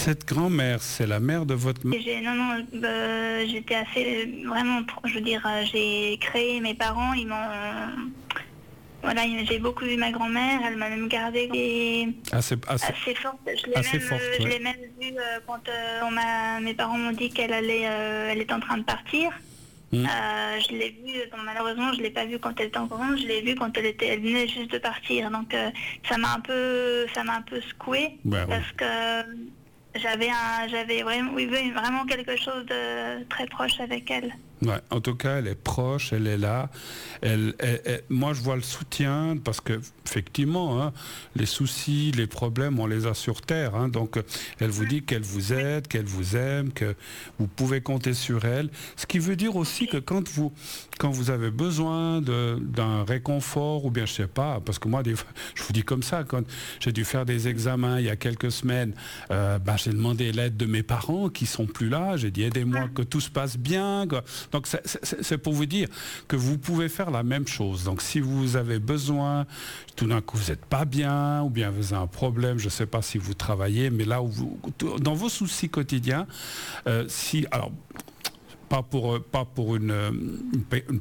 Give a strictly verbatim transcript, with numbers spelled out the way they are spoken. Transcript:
Cette grand-mère, c'est la mère de votre mère? Non, non, euh, j'étais assez, vraiment, je veux dire, j'ai créé mes parents, ils m'ont... Voilà, j'ai beaucoup vu ma grand-mère, elle m'a même gardée et assez, assez, assez forte. Je l'ai assez même, forte, je ouais. l'ai même vue euh, quand euh, on m'a, mes parents m'ont dit qu'elle allait, euh, elle était en train de partir. Mmh. Euh, je l'ai vue, donc malheureusement je l'ai pas vue quand elle était encore grande, je l'ai vue quand elle était, elle venait juste de partir. Donc euh, ça m'a un peu, ça m'a un peu secouée bah, parce oui. que j'avais un, j'avais vraiment, oui, vraiment quelque chose de très proche avec elle. Ouais, en tout cas, elle est proche, elle est là. Elle, elle, elle, moi, je vois le soutien parce que, effectivement, hein, les soucis, les problèmes, on les a sur Terre. Hein, donc, elle vous dit qu'elle vous aide, qu'elle vous aime, que vous pouvez compter sur elle. Ce qui veut dire aussi que quand vous, quand vous avez besoin de, d'un réconfort, ou bien, je sais pas, parce que moi, des fois, je vous dis comme ça, quand j'ai dû faire des examens il y a quelques semaines, euh, bah, j'ai demandé l'aide de mes parents qui sont plus là. J'ai dit, aidez-moi que tout se passe bien. Que... Donc c'est, c'est, c'est pour vous dire que vous pouvez faire la même chose. Donc si vous avez besoin, tout d'un coup vous n'êtes pas bien, ou bien vous avez un problème, je ne sais pas si vous travaillez, mais là où vous, dans vos soucis quotidiens, euh, si alors pas pour, pas pour une, une,